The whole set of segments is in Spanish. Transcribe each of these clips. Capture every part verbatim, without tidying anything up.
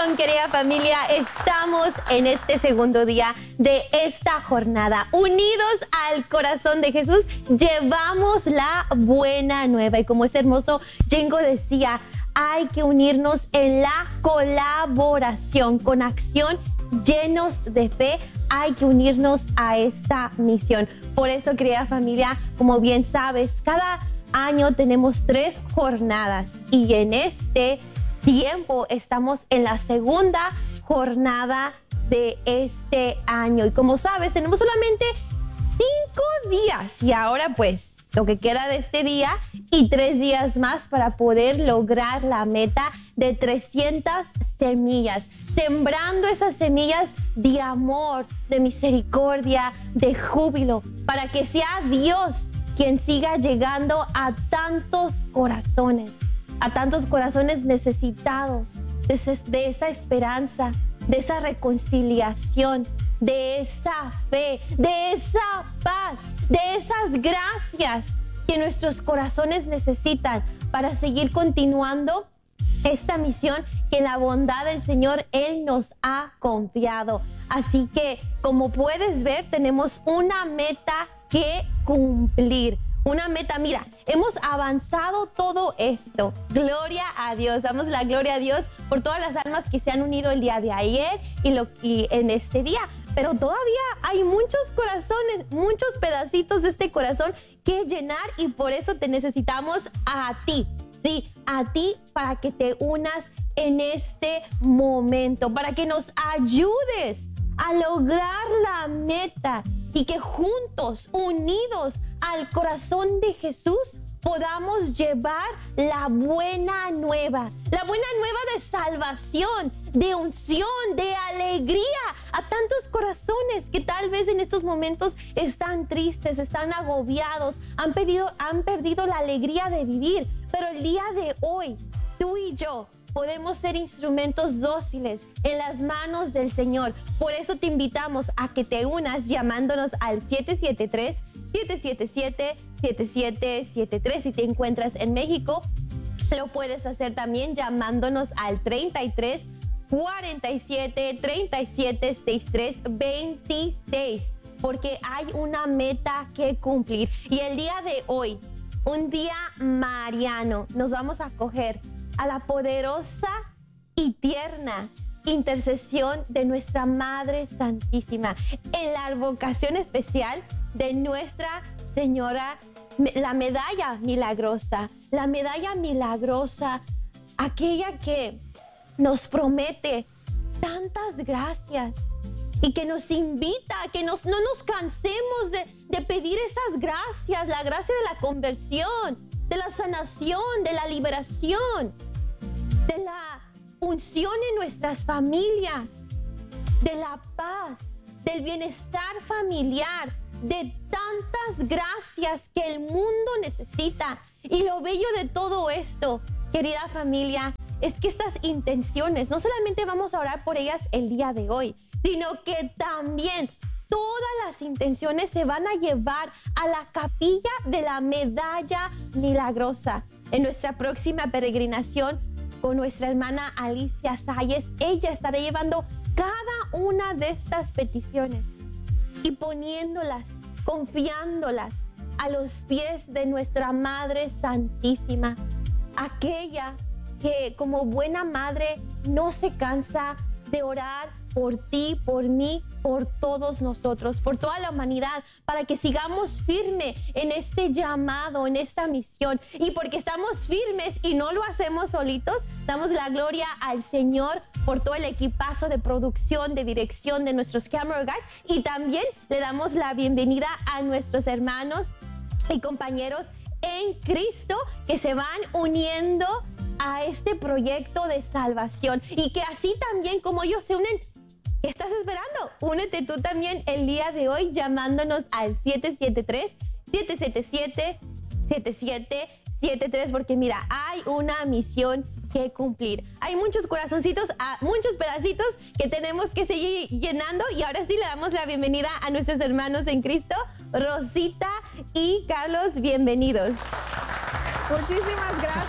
bendición, querida familia. Estamos en este segundo día de esta jornada. Unidos al corazón de Jesús, llevamos la buena nueva. Y como es hermoso, Jengo decía, hay que unirnos en la colaboración, con acción, llenos de fe. Hay que unirnos a esta misión. Por eso, querida familia, como bien sabes, cada año tenemos tres jornadas y en este tiempo estamos en la segunda jornada de este año. Y como sabes, tenemos solamente cinco días y ahora pues lo que queda de este día y tres días más para poder lograr la meta de trescientas semillas, sembrando esas semillas de amor, de misericordia, de júbilo, para que sea Dios quien siga llegando a tantos corazones, a tantos corazones necesitados de, ese, de esa esperanza, de esa reconciliación, de esa fe, de esa paz, de esas gracias que nuestros corazones necesitan para seguir continuando esta misión que en la bondad del Señor Él nos ha confiado. Así que, como puedes ver, tenemos una meta que cumplir. Una meta, mira, hemos avanzado todo esto. Gloria a Dios, damos la gloria a Dios por todas las almas que se han unido el día de ayer y, lo, y en este día. Pero todavía hay muchos corazones, muchos pedacitos de este corazón que llenar y por eso te necesitamos a ti. Sí, a ti para que te unas en este momento, para que nos ayudes a lograr la meta y que juntos, unidos al corazón de Jesús, podamos llevar la buena nueva, la buena nueva de salvación, de unción, de alegría a tantos corazones que tal vez en estos momentos están tristes, están agobiados, han perdido, han perdido la alegría de vivir. Pero el día de hoy, tú y yo podemos ser instrumentos dóciles en las manos del Señor. Por eso te invitamos a que te unas llamándonos al siete siete tres, siete siete siete, siete siete siete tres. Si te encuentras en México, lo puedes hacer también llamándonos al treinta y tres, cuarenta y siete, treinta y siete, sesenta y tres, veintiséis, porque hay una meta que cumplir. Y el día de hoy, un día mariano, nos vamos a acoger a la poderosa y tierna intercesión de nuestra Madre Santísima en la advocación especial de Nuestra Señora, la medalla milagrosa, la medalla milagrosa, aquella que nos promete tantas gracias y que nos invita a que nos, no nos cansemos de, de pedir esas gracias, la gracia de la conversión, de la sanación, de la liberación, de la unción en nuestras familias, de la paz, del bienestar familiar, de tantas gracias que el mundo necesita. Y lo bello de todo esto, querida familia, es que estas intenciones, no solamente vamos a orar por ellas el día de hoy, sino que también todas las intenciones se van a llevar a la capilla de la medalla milagrosa. En nuestra próxima peregrinación con nuestra hermana Alicia Salles, ella estará llevando cada una de estas peticiones y poniéndolas, confiándolas a los pies de nuestra Madre Santísima, aquella que como buena madre no se cansa de orar por ti, por mí, por todos nosotros, por toda la humanidad, para que sigamos firmes en este llamado, en esta misión. Y porque estamos firmes y no lo hacemos solitos, damos la gloria al Señor por todo el equipazo de producción, de dirección de nuestros camera guys, y también le damos la bienvenida a nuestros hermanos y compañeros en Cristo que se van uniendo a este proyecto de salvación, y que así también como ellos se unen, ¿qué estás esperando? Únete tú también el día de hoy llamándonos al siete siete tres, siete siete siete, siete siete siete tres, porque mira, hay una misión que cumplir. Hay muchos corazoncitos, muchos pedacitos que tenemos que seguir llenando, y ahora sí le damos la bienvenida a nuestros hermanos en Cristo, Rosita y Carlos, bienvenidos. Muchísimas gracias,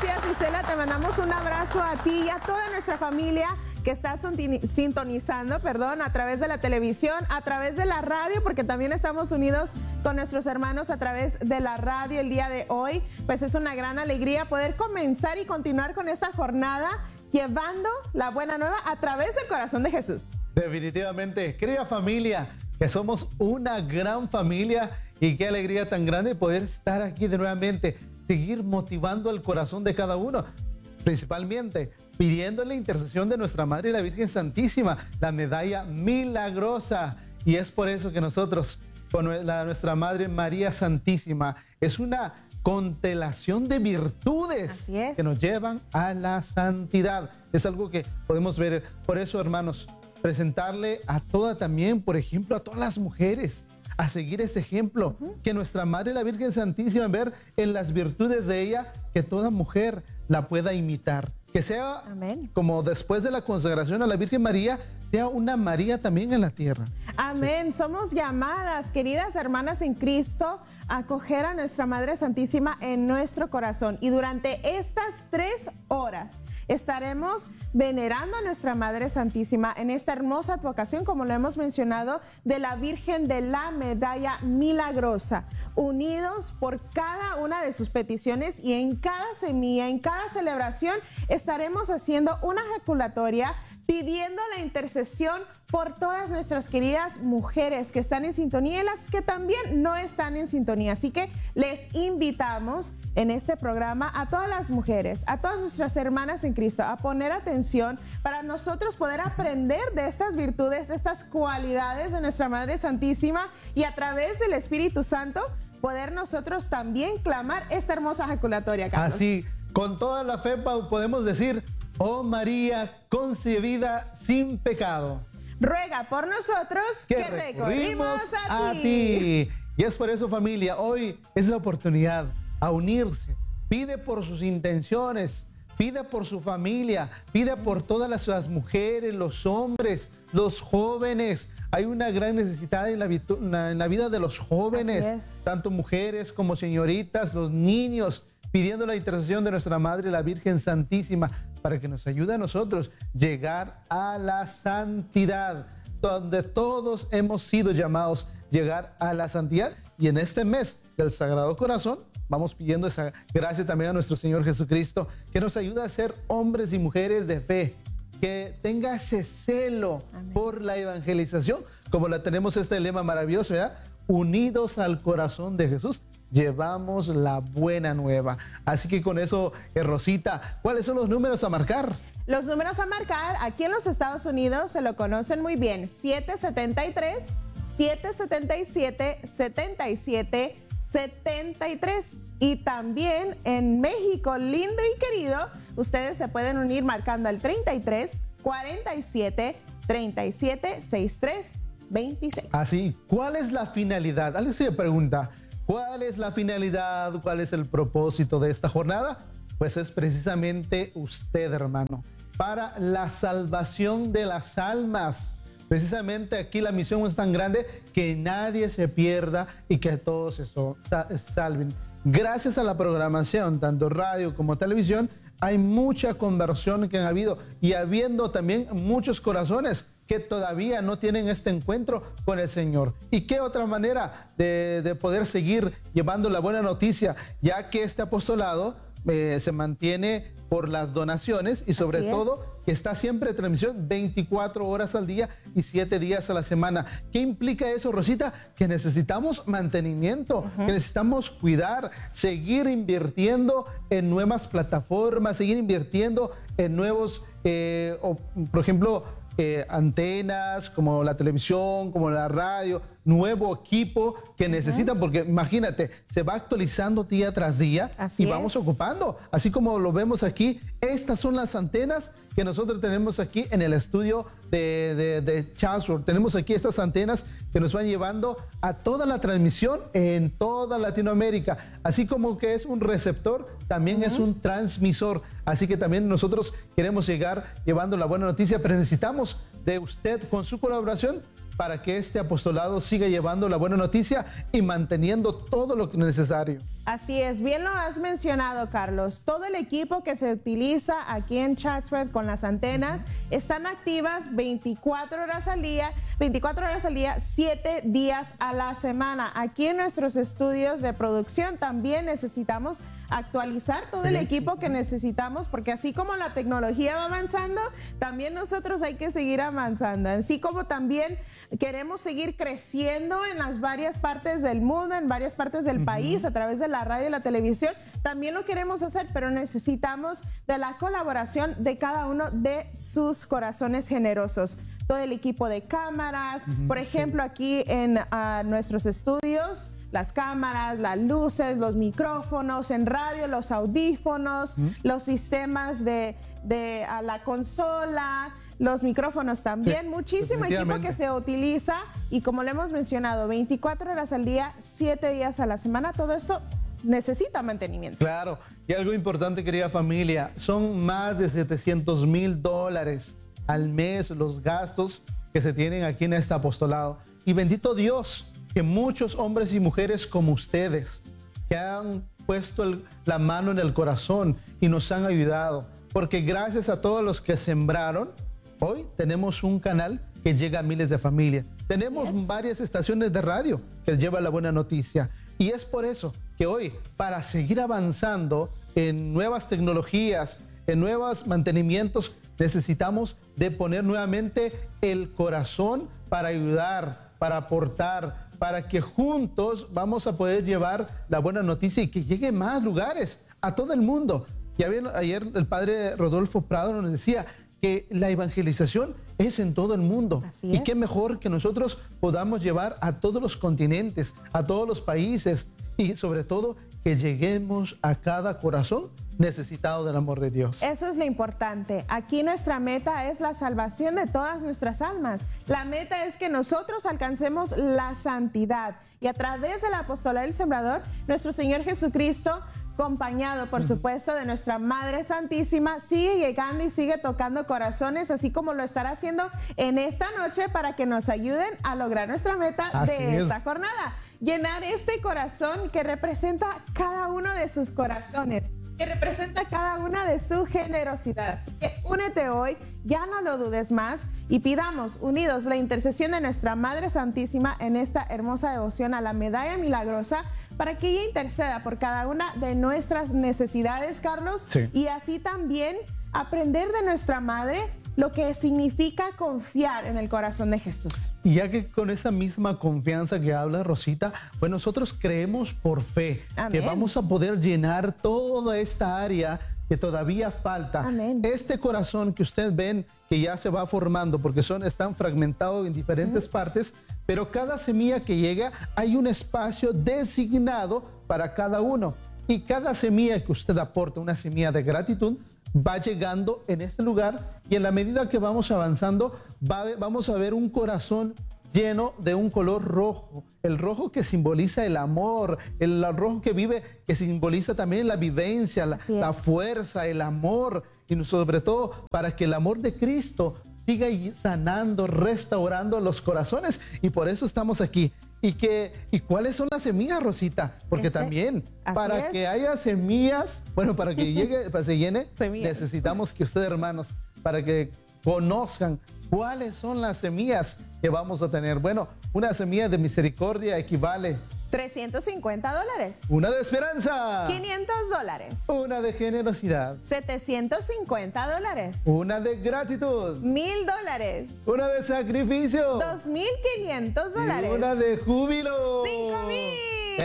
Marcela, te mandamos un abrazo a ti y a toda nuestra familia que está sintonizando, perdón, a través de la televisión, a través de la radio, porque también estamos unidos con nuestros hermanos a través de la radio el día de hoy. Pues es una gran alegría poder comenzar y continuar con esta jornada llevando la buena nueva a través del corazón de Jesús. Definitivamente, querida familia, que somos una gran familia y qué alegría tan grande poder estar aquí de nuevamente, seguir motivando el corazón de cada uno, principalmente pidiendo la intercesión de nuestra Madre la Virgen Santísima, la medalla milagrosa. Y es por eso que nosotros, con la, nuestra Madre María Santísima, es una constelación de virtudes que nos llevan a la santidad. Es algo que podemos ver. Por eso, hermanos, presentarle a toda también, por ejemplo, a todas las mujeres, a seguir ese ejemplo, uh-huh. que nuestra Madre la Virgen Santísima, ver en las virtudes de ella, que toda mujer la pueda imitar. Que sea, Amén. Como después de la consagración a la Virgen María, sea una María también en la tierra. Amén. Sí. Somos llamadas, queridas hermanas en Cristo, a acoger a nuestra Madre Santísima en nuestro corazón. Y durante estas tres horas estaremos venerando a nuestra Madre Santísima en esta hermosa advocación, como lo hemos mencionado, de la Virgen de la Medalla Milagrosa, unidos por cada una de sus peticiones, y en cada semilla, en cada celebración, estaremos haciendo una ejaculatoria pidiendo la intercesión por todas nuestras queridas mujeres que están en sintonía y las que también no están en sintonía. Así que les invitamos en este programa a todas las mujeres, a todas nuestras hermanas en Cristo, a poner atención para nosotros poder aprender de estas virtudes, estas cualidades de nuestra Madre Santísima, y a través del Espíritu Santo poder nosotros también clamar esta hermosa ejaculatoria, Carlos. Así, con toda la fe podemos decir: oh María concebida sin pecado, ruega por nosotros que, que recurrimos a, a ti. ti. Y es por eso, familia, hoy es la oportunidad a unirse. Pide por sus intenciones, pide por su familia, pide por todas las, las mujeres, los hombres, los jóvenes. Hay una gran necesidad en la, en la vida de los jóvenes, tanto mujeres como señoritas, los niños, pidiendo la intercesión de nuestra Madre, la Virgen Santísima, para que nos ayude a nosotros llegar a la santidad, donde todos hemos sido llamados a llegar a la santidad. Y en este mes del Sagrado Corazón vamos pidiendo esa gracia también a nuestro Señor Jesucristo, que nos ayude a ser hombres y mujeres de fe, que tenga ese celo Amén. Por la evangelización, como la tenemos este lema maravilloso, ¿verdad? Unidos al corazón de Jesús, llevamos la buena nueva. Así que con eso, eh, Rosita, ¿cuáles son los números a marcar? Los números a marcar aquí en los Estados Unidos se lo conocen muy bien: siete siete tres, siete siete siete, siete siete siete tres. Y también en México, lindo y querido, ustedes se pueden unir marcando al treinta y tres, cuarenta y siete, treinta y siete, sesenta y tres, veintiséis. Así, ¿cuál es la finalidad? Alguien se pregunta, ¿cuál es la finalidad? ¿Cuál es el propósito de esta jornada? Pues es precisamente usted, hermano, para la salvación de las almas. Precisamente aquí la misión es tan grande que nadie se pierda y que todos se salven. Gracias a la programación, tanto radio como televisión, hay mucha conversión que han habido, y habiendo también muchos corazones que todavía no tienen este encuentro con el Señor. ¿Y qué otra manera de, de poder seguir llevando la buena noticia? Ya que este apostolado eh, se mantiene por las donaciones, y sobre todo que está siempre en transmisión veinticuatro horas al día y siete días a la semana. ¿Qué implica eso, Rosita? Que necesitamos mantenimiento, uh-huh. que necesitamos cuidar, seguir invirtiendo en nuevas plataformas, seguir invirtiendo en nuevos, eh, o, por ejemplo, Eh, antenas, como la televisión, como la radio, nuevo equipo que necesitan, porque imagínate, se va actualizando día tras día. Así y vamos es. ocupando, así como lo vemos aquí. Estas son las antenas que nosotros tenemos aquí en el estudio de, de, de Chatsworth. Tenemos aquí estas antenas que nos van llevando a toda la transmisión en toda Latinoamérica, así como que es un receptor, también uh-huh. es un transmisor, así que también nosotros queremos llegar llevando la buena noticia, pero necesitamos de usted con su colaboración para que este apostolado siga llevando la buena noticia y manteniendo todo lo necesario. Así es, bien lo has mencionado, Carlos. Todo el equipo que se utiliza aquí en Chatsworth con las antenas están activas veinticuatro horas al día, veinticuatro horas al día, siete días a la semana. Aquí en nuestros estudios de producción también necesitamos actualizar todo el equipo que necesitamos, porque así como la tecnología va avanzando, también nosotros hay que seguir avanzando. Así como también queremos seguir creciendo en las varias partes del mundo, en varias partes del uh-huh. país, a través de la radio y la televisión, también lo queremos hacer, pero necesitamos de la colaboración de cada uno de sus corazones generosos. Todo el equipo de cámaras, uh-huh, por ejemplo, sí. aquí en uh, nuestros estudios, las cámaras, las luces, los micrófonos, en radio, los audífonos, uh-huh. los sistemas de, de a la consola, los micrófonos también, sí, muchísimo equipo que se utiliza y como le hemos mencionado, veinticuatro horas al día, siete días a la semana, todo esto necesita mantenimiento. Claro, y algo importante, querida familia, son más de setecientos mil dólares al mes los gastos que se tienen aquí en este apostolado. Y bendito Dios, que muchos hombres y mujeres como ustedes, que han puesto el, la mano en el corazón y nos han ayudado, porque gracias a todos los que sembraron, hoy tenemos un canal que llega a miles de familias. Tenemos varias estaciones de radio que llevan la buena noticia. Y es por eso que hoy, para seguir avanzando en nuevas tecnologías, en nuevos mantenimientos, necesitamos de poner nuevamente el corazón para ayudar, para aportar, para que juntos vamos a poder llevar la buena noticia y que llegue a más lugares, a todo el mundo. Ya bien, ayer el padre Rodolfo Prado nos decía que la evangelización es en todo el mundo. Así y es. Qué mejor que nosotros podamos llevar a todos los continentes, a todos los países y sobre todo que lleguemos a cada corazón necesitado del amor de Dios. Eso es lo importante. Aquí nuestra meta es la salvación de todas nuestras almas. La meta es que nosotros alcancemos la santidad y a través del apostolado del sembrador, nuestro Señor Jesucristo, acompañado por supuesto de nuestra Madre Santísima, sigue llegando y sigue tocando corazones, así como lo estará haciendo en esta noche para que nos ayuden a lograr nuestra meta así de es. esta jornada. Llenar este corazón que representa cada uno de sus corazones, que representa cada una de su generosidad. Así que únete hoy, ya no lo dudes más y pidamos unidos la intercesión de nuestra Madre Santísima en esta hermosa devoción a la medalla milagrosa para que ella interceda por cada una de nuestras necesidades, Carlos, sí. y así también aprender de nuestra Madre lo que significa confiar en el corazón de Jesús. Y ya que con esa misma confianza que habla Rosita, pues nosotros creemos por fe Amén. que vamos a poder llenar toda esta área que todavía falta. Amén. Este corazón que ustedes ven que ya se va formando porque son, están fragmentados en diferentes mm. partes, pero cada semilla que llega hay un espacio designado para cada uno. Y cada semilla que usted aporta, una semilla de gratitud, va llegando en este lugar y en la medida que vamos avanzando va, vamos a ver un corazón lleno de un color rojo, el rojo que simboliza el amor, el rojo que vive, que simboliza también la vivencia, la, la fuerza, el amor y sobre todo para que el amor de Cristo siga sanando, restaurando los corazones y por eso estamos aquí. ¿Y, que, ¿Y cuáles son las semillas, Rosita? Porque Ese, también para es. que haya semillas, bueno, para que llegue, para que se llene, semillas. necesitamos que ustedes, hermanos, para que conozcan cuáles son las semillas que vamos a tener. Bueno, una semilla de misericordia equivale trescientos cincuenta dólares. Una de esperanza. quinientos dólares. Una de generosidad. setecientos cincuenta dólares. Una de gratitud. mil dólares. Una de sacrificio. dos mil quinientos dólares. Y una de júbilo. cinco mil.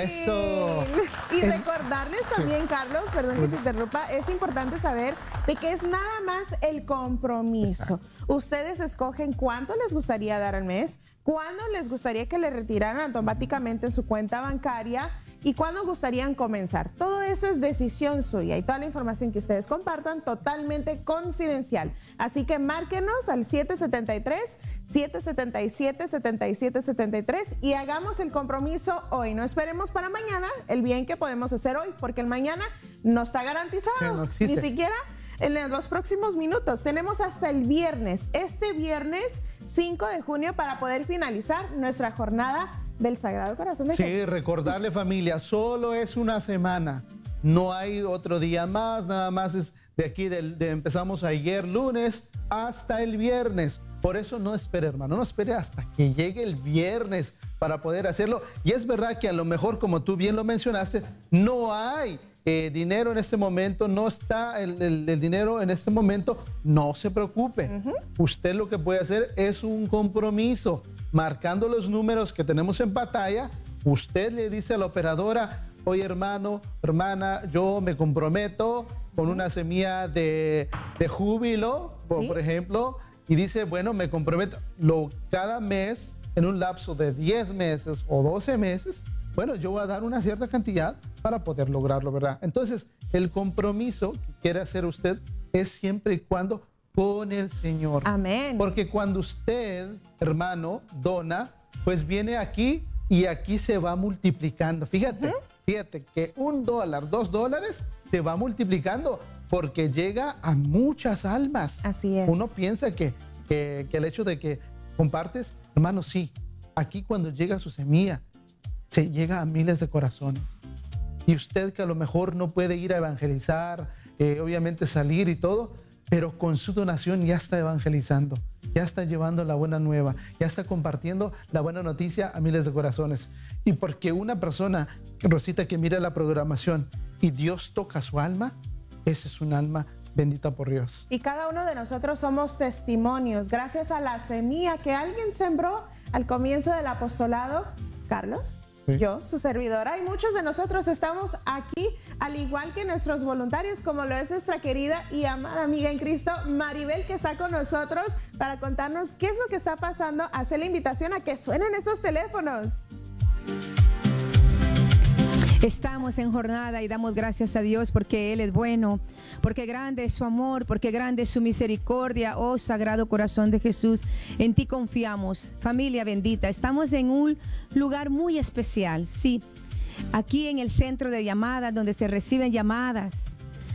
Eso. Y recordarles también, sí. Carlos, perdón que te interrumpa, es importante saber de que es nada más el compromiso. Exacto. Ustedes escogen cuánto les gustaría dar al mes, cuándo les gustaría que le retiraran automáticamente en su cuenta bancaria y cuándo gustarían comenzar. Todo eso es decisión suya y toda la información que ustedes compartan totalmente confidencial. Así que márquenos al siete siete tres, siete siete siete, siete siete siete tres y hagamos el compromiso hoy. No esperemos para mañana el bien que podemos hacer hoy, porque el mañana no está garantizado, sí, no existe. Ni siquiera en los próximos minutos. Tenemos hasta el viernes, este viernes cinco de junio, para poder finalizar nuestra jornada del Sagrado Corazón de Sí, Jesús. recordarle, familia, solo es una semana. No hay otro día más, nada más es de aquí, de, de, empezamos ayer lunes hasta el viernes. Por eso no espere, hermano, no espere hasta que llegue el viernes para poder hacerlo. Y es verdad que a lo mejor, como tú bien lo mencionaste, no hay eh, dinero en este momento, no está el, el, el dinero en este momento. No se preocupe. Uh-huh. Usted lo que puede hacer es un compromiso, marcando los números que tenemos en pantalla. Usted le dice a la operadora: oye, hermano, hermana, yo me comprometo con una semilla de, de júbilo, por, ¿sí? por ejemplo, y dice, bueno, me comprometo lo, cada mes, en un lapso de diez meses o doce meses, bueno, yo voy a dar una cierta cantidad para poder lograrlo, ¿verdad? Entonces, el compromiso que quiere hacer usted es siempre y cuando con el Señor. Amén. Porque cuando usted, hermano, dona, pues viene aquí y aquí se va multiplicando. Fíjate. Uh-huh. Fíjate que un dólar, dos dólares se va multiplicando porque llega a muchas almas. Así es. Uno piensa que, que, que el hecho de que compartes, hermano, sí, aquí cuando llega su semilla, se llega a miles de corazones. Y usted que a lo mejor no puede ir a evangelizar, eh, obviamente salir y todo, pero con su donación ya está evangelizando, ya está llevando la buena nueva, ya está compartiendo la buena noticia a miles de corazones. Y porque una persona, Rosita, que mira la programación y Dios toca su alma, ese es un alma bendita por Dios. Y cada uno de nosotros somos testimonios, gracias a la semilla que alguien sembró al comienzo del apostolado. Carlos, sí. Yo, su servidora, y muchos de nosotros estamos aquí, al igual que nuestros voluntarios, como lo es nuestra querida y amada amiga en Cristo, Maribel, que está con nosotros para contarnos qué es lo que está pasando, hacer la invitación a que suenen esos teléfonos. Estamos en jornada y damos gracias a Dios porque Él es bueno, porque grande es su amor, porque grande es su misericordia. Oh, Sagrado Corazón de Jesús, en ti confiamos. Familia bendita, estamos en un lugar muy especial, sí, aquí en el centro de llamadas, donde se reciben llamadas,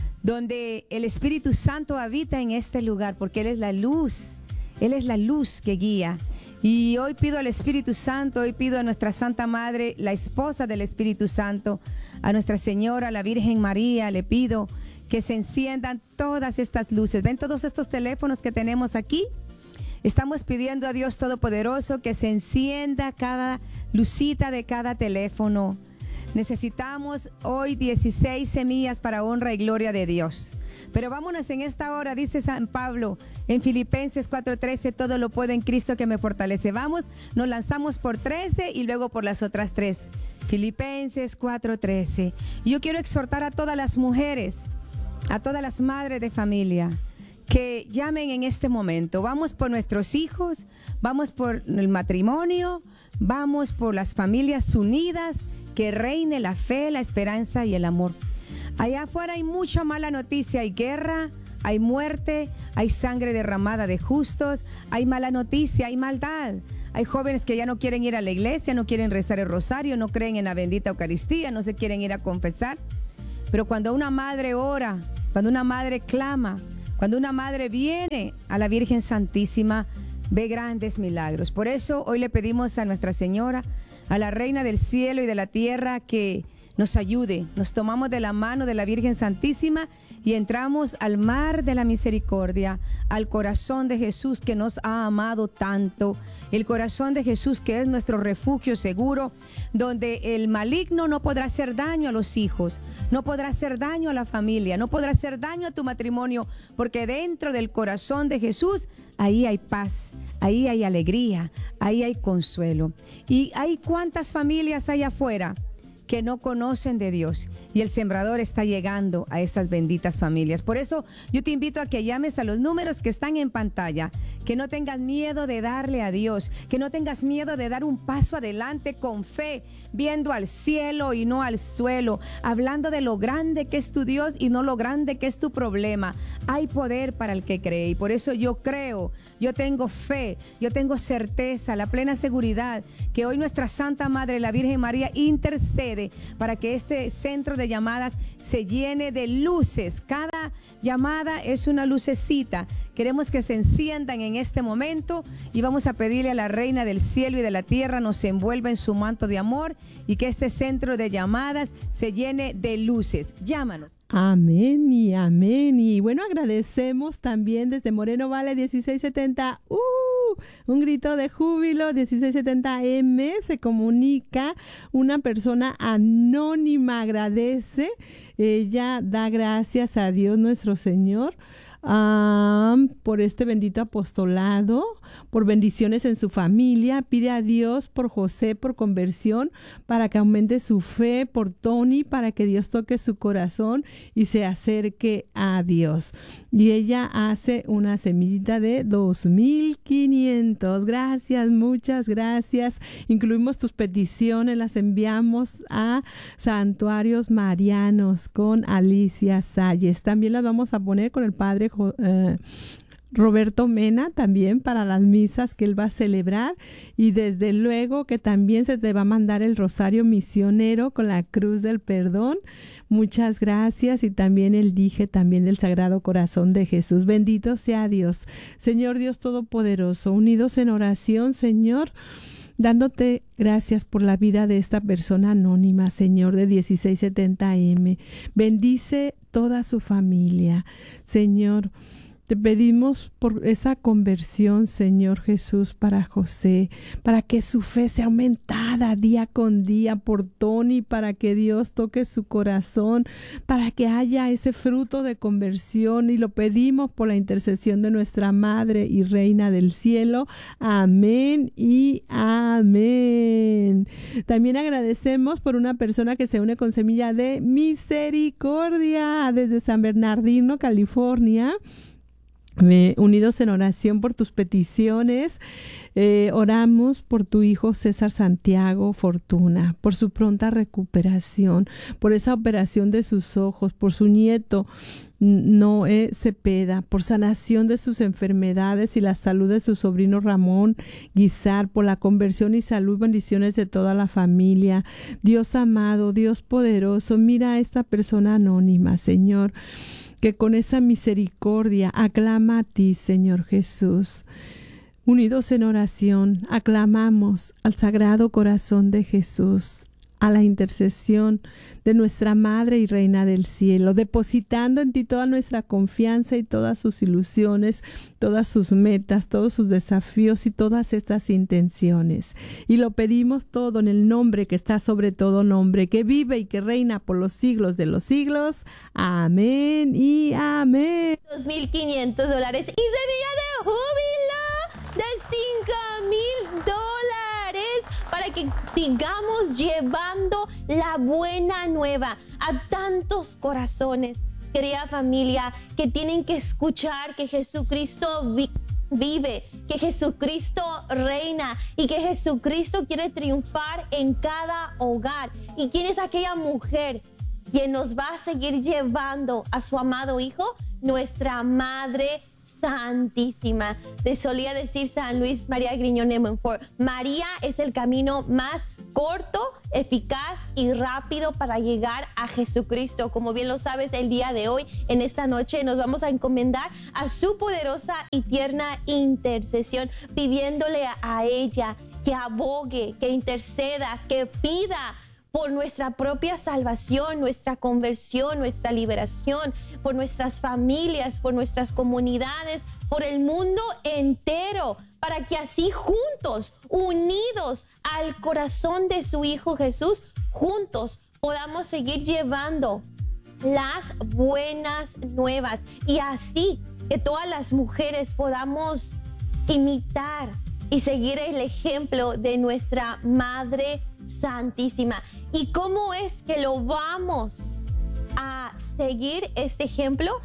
donde el Espíritu Santo habita en este lugar, porque Él es la luz, Él es la luz que guía. Y hoy pido al Espíritu Santo, hoy pido a nuestra Santa Madre, la esposa del Espíritu Santo, a Nuestra Señora, la Virgen María, le pido que se enciendan todas estas luces. ¿Ven todos estos teléfonos que tenemos aquí? Estamos pidiendo a Dios Todopoderoso que se encienda cada lucita de cada teléfono. Necesitamos hoy dieciséis semillas para honra y gloria de Dios. Pero vámonos en esta hora, dice San Pablo en Filipenses cuatro trece, todo lo puedo en Cristo que me fortalece. Vamos, nos lanzamos por trece y luego por las otras tres. Filipenses cuatro trece. Yo quiero exhortar a todas las mujeres, a todas las madres de familia, que llamen en este momento. Vamos por nuestros hijos, vamos por el matrimonio, vamos por las familias unidas, que reine la fe, la esperanza y el amor. Allá afuera hay mucha mala noticia, hay guerra, hay muerte, hay sangre derramada de justos, hay mala noticia, hay maldad. Hay jóvenes que ya no quieren ir a la iglesia, no quieren rezar el rosario, no creen en la bendita Eucaristía, no se quieren ir a confesar. Pero cuando una madre ora, cuando una madre clama, cuando una madre viene a la Virgen Santísima, ve grandes milagros. Por eso hoy le pedimos a Nuestra Señora, a la Reina del Cielo y de la Tierra, que nos ayude. Nos tomamos de la mano de la Virgen Santísima y entramos al mar de la misericordia, al corazón de Jesús que nos ha amado tanto, el corazón de Jesús que es nuestro refugio seguro, donde el maligno no podrá hacer daño a los hijos, no podrá hacer daño a la familia, no podrá hacer daño a tu matrimonio, porque dentro del corazón de Jesús, ahí hay paz, ahí hay alegría, ahí hay consuelo. Y hay cuántas familias hay afuera que no conocen de Dios, y el sembrador está llegando a esas benditas familias. Por eso yo te invito a que llames a los números que están en pantalla, que no tengas miedo de darle a Dios, que no tengas miedo de dar un paso adelante con fe, viendo al cielo y no al suelo, hablando de lo grande que es tu Dios y no lo grande que es tu problema. Hay poder para el que cree, y por eso yo creo, yo tengo fe, yo tengo certeza, la plena seguridad que hoy nuestra Santa Madre, la Virgen María, intercede para que este centro de llamadas se llene de luces. Cada llamada es una lucecita. Queremos que se enciendan en este momento y vamos a pedirle a la Reina del cielo y de la tierra nos envuelva en su manto de amor y que este centro de llamadas se llene de luces. Llámanos. Amén y amén. Y bueno, agradecemos también desde Moreno Valley dieciséis setenta. ¡Uh! Un grito de júbilo. dieciséis setenta eme se comunica. Una persona anónima agradece. Ella da gracias a Dios nuestro Señor. Um, por este bendito apostolado, por bendiciones en su familia, pide a Dios por José, por conversión, para que aumente su fe, por Tony, para que Dios toque su corazón y se acerque a Dios. Y ella hace una semillita de dos mil quinientos. Gracias, muchas gracias. Incluimos tus peticiones, las enviamos a Santuarios Marianos con Alicia Salles. También las vamos a poner con el Padre Uh, Roberto Mena también para las misas que él va a celebrar, y desde luego que también se te va a mandar el rosario misionero con la cruz del perdón. Muchas gracias. Y también el dije también del Sagrado Corazón de Jesús. Bendito sea Dios. Señor Dios Todopoderoso, unidos en oración, Señor, dándote gracias por la vida de esta persona anónima, Señor, de dieciséis setenta eme. Bendice toda su familia, Señor. Te pedimos por esa conversión, Señor Jesús, para José, para que su fe sea aumentada día con día, por Tony, para que Dios toque su corazón, para que haya ese fruto de conversión, y lo pedimos por la intercesión de nuestra Madre y Reina del Cielo. Amén y amén. También agradecemos por una persona que se une con Semilla de Misericordia desde San Bernardino, California. Eh, unidos en oración por tus peticiones. Eh, oramos por tu hijo César Santiago Fortuna, por su pronta recuperación, por esa operación de sus ojos, por su nieto Noé Cepeda, por sanación de sus enfermedades y la salud de su sobrino Ramón Guizar, por la conversión y salud, bendiciones de toda la familia. Dios amado, Dios poderoso, mira a esta persona anónima, Señor, que con esa misericordia aclama a ti, Señor Jesús. Unidos en oración, aclamamos al Sagrado Corazón de Jesús, a la intercesión de nuestra Madre y Reina del Cielo, depositando en ti toda nuestra confianza y todas sus ilusiones, todas sus metas, todos sus desafíos y todas estas intenciones. Y lo pedimos todo en el nombre que está sobre todo nombre, que vive y que reina por los siglos de los siglos. Amén y amén. dos mil quinientos dólares y semilla de júbilo de cinco mil dólares para que sigamos llevando la buena nueva a tantos corazones, querida familia, que tienen que escuchar que Jesucristo vi vive, que Jesucristo reina y que Jesucristo quiere triunfar en cada hogar. ¿Y quién es aquella mujer quien nos va a seguir llevando a su amado Hijo? Nuestra Madre Santísima. Te solía decir San Luis María Griñón de Montfort, María es el camino más corto, eficaz y rápido para llegar a Jesucristo. Como bien lo sabes, el día de hoy, en esta noche, nos vamos a encomendar a su poderosa y tierna intercesión, pidiéndole a ella que abogue, que interceda, que pida por nuestra propia salvación, nuestra conversión, nuestra liberación, por nuestras familias, por nuestras comunidades, por el mundo entero, para que así juntos, unidos al corazón de su Hijo Jesús, juntos podamos seguir llevando las buenas nuevas, y así que todas las mujeres podamos imitar y seguir el ejemplo de nuestra Madre Santísima. ¿Y cómo es que lo vamos a seguir este ejemplo?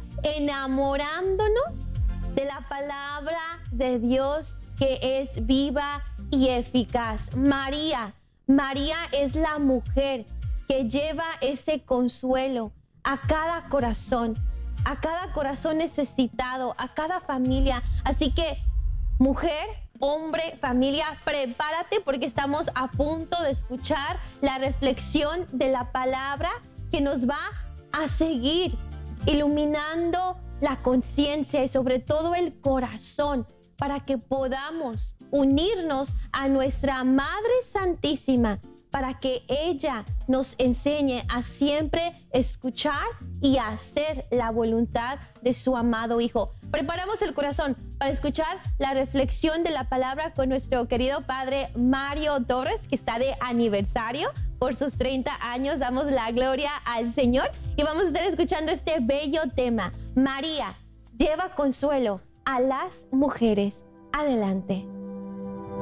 Enamorándonos de la palabra de Dios, que es viva y eficaz. María, María es la mujer que lleva ese consuelo a cada corazón, a cada corazón necesitado, a cada familia. Así que, mujer, hombre, familia, prepárate, porque estamos a punto de escuchar la reflexión de la palabra que nos va a seguir iluminando la conciencia y sobre todo el corazón para que podamos unirnos a nuestra Madre Santísima, para que ella nos enseñe a siempre escuchar y a hacer la voluntad de su amado Hijo. Preparamos el corazón para escuchar la reflexión de la palabra con nuestro querido Padre Mario Torres, que está de aniversario por sus treinta años. Damos la gloria al Señor y vamos a estar escuchando este bello tema. María lleva consuelo a las mujeres. Adelante.